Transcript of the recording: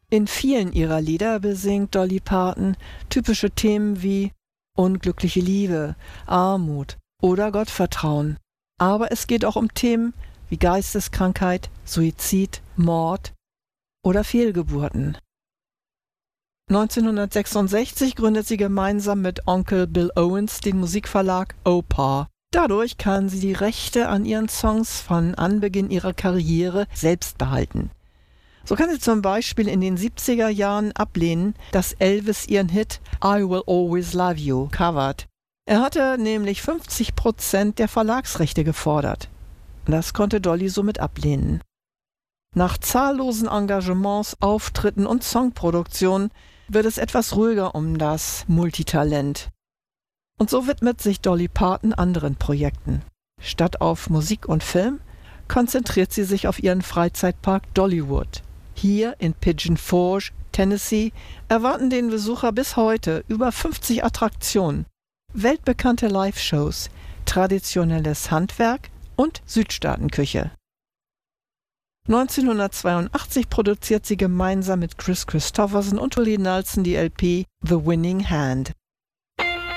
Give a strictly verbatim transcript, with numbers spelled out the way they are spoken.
In vielen ihrer Lieder besingt Dolly Parton typische Themen wie unglückliche Liebe, Armut oder Gottvertrauen. Aber es geht auch um Themen wie Geisteskrankheit, Suizid, Mord oder Fehlgeburten. neunzehnhundertsechsundsechzig gründet sie gemeinsam mit Onkel Bill Owens den Musikverlag O-Pa. Dadurch kann sie die Rechte an ihren Songs von Anbeginn ihrer Karriere selbst behalten. So kann sie zum Beispiel in den siebziger Jahren ablehnen, dass Elvis ihren Hit I Will Always Love You covert. Er hatte nämlich fünfzig Prozent der Verlagsrechte gefordert. Das konnte Dolly somit ablehnen. Nach zahllosen Engagements, Auftritten und Songproduktionen wird es etwas ruhiger um das Multitalent. Und so widmet sich Dolly Parton anderen Projekten. Statt auf Musik und Film konzentriert sie sich auf ihren Freizeitpark Dollywood. Hier in Pigeon Forge, Tennessee, erwarten den Besucher bis heute über fünfzig Attraktionen, weltbekannte Live-Shows, traditionelles Handwerk und Südstaatenküche. neunzehnhundertzweiundachtzig produziert sie gemeinsam mit Kris Kristofferson und Willie Nelson die L P The Winning Hand.